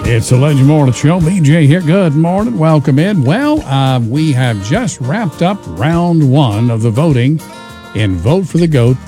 It's the Legend Morning Show. BJ here. Good morning. Welcome in. Well, we have just wrapped up round one of the voting in Vote for the GOAT.